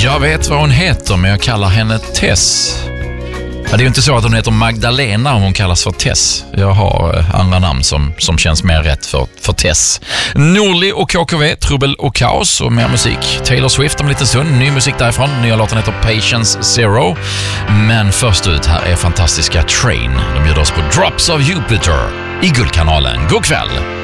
Jag vet vad hon heter, men jag kallar henne Tess. Ja, det är ju inte så att hon heter Magdalena om hon kallas för Tess. Jag har andra namn som känns mer rätt för Tess. Norli och KKV, Trubbel och Kaos och mer musik. Taylor Swift om lite stund, ny musik därifrån. Nya låten heter Patience Zero. Men först ut, här är fantastiska Train. De bjuder oss på Drops of Jupiter i Guldkanalen. God kväll!